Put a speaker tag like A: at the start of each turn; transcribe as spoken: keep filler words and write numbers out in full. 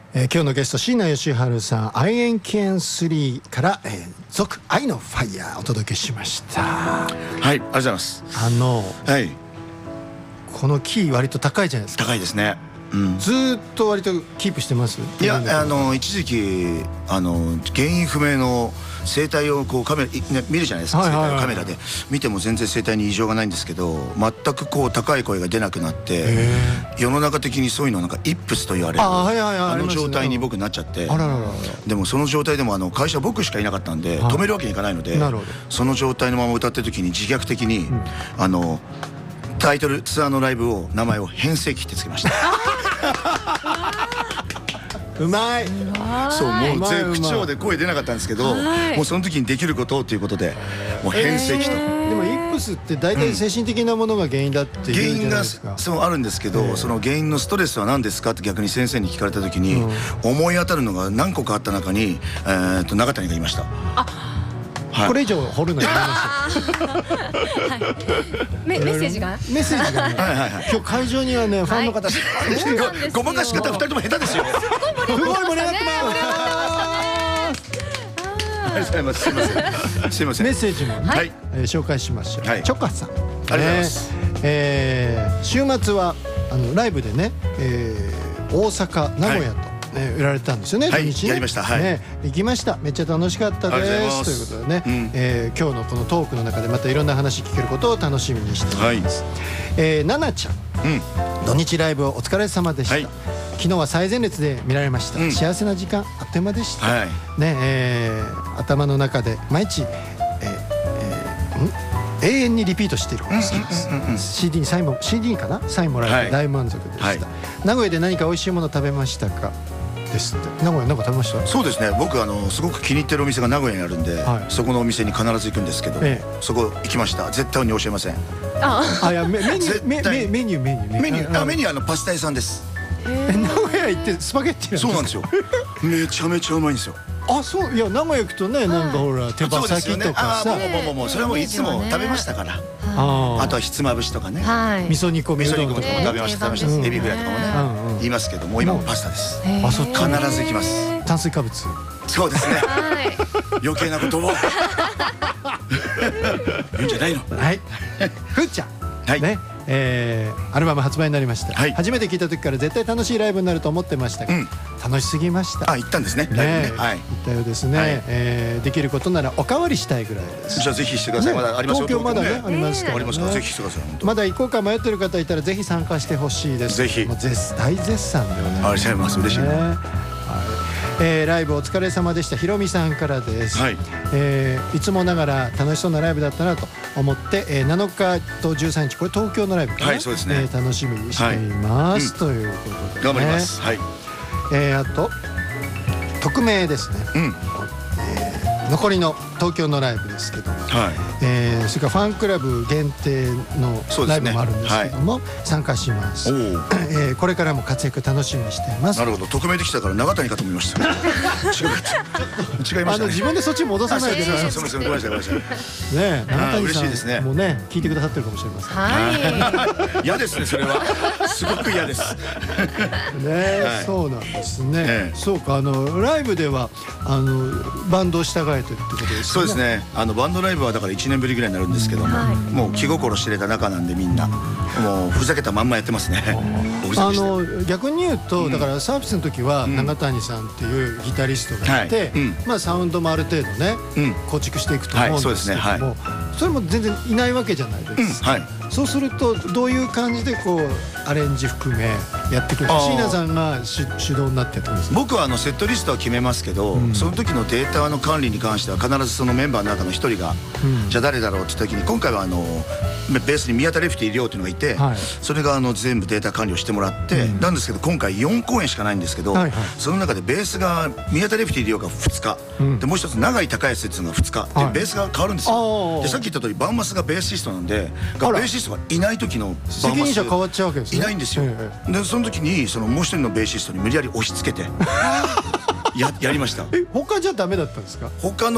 A: えー、今日のゲスト椎名義治さん、アイエンケンスリーから、えー、続愛のファイヤーお届けしました。
B: はい、ありがとうございます。
A: あの、
B: はい、
A: このキー割と高いじゃないですか。
B: 高いですね。うん、
A: ずーっと割とキープしてます。
B: いや、あの一時期あの原因不明の声帯をこうカメラ、ね、見るじゃないですか、はいはいはい、声帯をカメラで見ても全然声帯に異常がないんですけど、全くこう高い声が出なくなって、世の中的にそういうのなんかイップスと言われる あ,、はいはいはい、あの状態に僕なっちゃって、あらららら、でもその状態でもあの会社僕しかいなかったんで、はい、止めるわけにいかないので、その状態のまま歌ってる時に自虐的に、うん、あのタイトルツアーのライブを名前を変声期ってつけました。
A: うまい。
B: そう、もう絶不調で声出なかったんですけど、もうその時にできることということでもう変声期と、え
A: ー、でもイップスって大体精神的なものが原因だっていうじゃないですか。
B: 原因がそうあるんですけど、えー、その原因のストレスは何ですかって逆に先生に聞かれた時に、うん、思い当たるのが何個かあった中に、えー、と永谷がいました。あ、
A: はい、これ以上掘るのやめましょう。
C: メッセージが
A: メッセージがね、はいはいはい、今日会場にはねファンの方、はい、
B: ごまかし方ふたりとも下手ですよ。
A: すごい盛り上がってます。
B: すいません、すいません。
A: メッセージも、ね、はい、えー、紹介しましょう。はい、チョカさん、ありがとうございます。えー、週末はあのライブでね、えー、大阪、名古屋と、はい、ね、売られたんですよね。
B: はい、
A: 土日ね、
B: やりました。はい、
A: ね、行きました。めっちゃ楽しかったですということでね、うん、えー、今日のこのトークの中でまたいろんな話聞けることを楽しみにしております。はい、えー、ななちゃん、うん、土日ライブお疲れ様でした。はい、昨日は最前列で見られました。うん、幸せな時間あっという間でした。はい、ね、えー、頭の中で毎日、えーえー、ん永遠にリピートしている方が好きです。 シーディー にサインも シーディー かなサインもらえて大満足でした。はい、名古屋で何か美味しいもの食べましたかですって。名古屋なんか食べました？
B: そうですね、僕あのすごく気に入ってるお店が名古屋にあるんで、はい、そこのお店に必ず行くんですけど、ええ、そこ行きました。絶対に教えません。
C: あ
A: あ、いや、メニューメニューメニューメニュー
B: メニューあメニューあのパスタ屋さんです。
A: え名古屋行ってスパゲッティ
B: そうなんですよ。めちゃめちゃうまいんですよ。
A: あ、そう、いや名古屋行くとね、なんかほら手羽先とかさ、
B: もうもうもうそれはもういつも食べましたから。あとはひつまぶしとかね、
A: 味噌煮込み
B: 味噌煮込みとかも食べました食べました。エビフライとかもね言いますけども、今もパスタです。
A: あ、そっか。
B: 必ず行きます。
A: 炭水化物。
B: そうですね。余計なことを言うんじゃないの。
A: はい。ふーちゃん。はい。ね。えー、アルバム発売になりました。はい、初めて聞いた時から絶対楽しいライブになると思ってましたが、うん、楽しすぎました。
B: あ、行ったんですね。ライブね。
A: はい、行ったようですね。はい、えー、できることならおかわりしたいぐらいです。
B: じゃあぜひしてください。まだありますよ。
A: 東京まだねありますからね。
B: ありますから、ぜひしてください。
A: まだ行こうか迷ってる方いたらぜひ参加してほしいです。
B: ぜひ。
A: もう絶大絶賛でございます。
B: ありがとうございます。嬉しいね。
A: えー、ライブお疲れ様でした。ひろみさんからです。はい、えー、いつもながら楽しそうなライブだったなと思って、えー、なのかとじゅうさんにち、これ東京のライブかな、はい、そうですね、えー、楽しみにしています、はい、ということで、ね、
B: 頑張ります。はい、
A: えー、あと匿名ですね、うん、えー、残りの東京のライブですけども、はい、えー、それからファンクラブ限定のライブもあるんですけども、ね、はい、参加します。えー、これからも活躍楽しみにしています。
B: なるほど、匿名できたから永谷かと思いました。違う違いました、ね、
A: あの自分でそっち戻さないでください。
B: すみません、ごめんなさい、ごめんなさい。ね
A: え、永谷さんもね聞いてくださってるかもしれません。
C: はい。
B: 嫌ですね、それは。すごく嫌です。
A: ね、そうなんですね。そうか、あのライブではあのバンドを従えてるってことですね。
B: そうですね。あのバンドライブはだからいちねんぶりぐらいになるんですけども、もう気心知れた仲なんでみんなもうふざけたまんまやってますね。
A: あの逆に言うとだからサービスの時は永谷さんっていうギタリストがいて、まあサウンドもある程度ね構築していくと思うんですけども、それも全然いないわけじゃないですか。そうするとどういう感じでこうアレンジ含めやってくる。椎名さんが主導になってたんですか？
B: 僕はあのセットリストは決めますけど、その時のデータの管理に関しては必ずそのメンバーの中の一人が、じゃあ誰だろうって言った時に、今回はあのベースに宮田レフティ亮っていうのがいて、それがあの全部データ管理をしてもらってなんですけど、今回よんこうえんしかないんですけど、その中でベースが宮田レフティ亮がふつかで、もう一つ永井孝康っていうのがふつかでベースが変わるんですよ。でさっき言った通りバンマスがベーシストなんで、ベーシストがいない時の
A: 責任者変わっちゃうわけですね。
B: いないんですよ。でその時にそのもう一人のベーシストに無理やり押し付けてややりました。
A: え、他じゃダメだったんですか？
B: 他の